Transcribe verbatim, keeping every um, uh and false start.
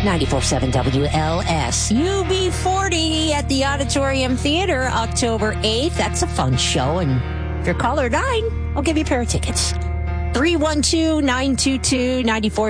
ninety-four point seven W L S. U B forty at the Auditorium Theater, October eighth. That's a fun show. And if you're caller nine, I'll give you a pair of tickets. three one two, nine two two, nine four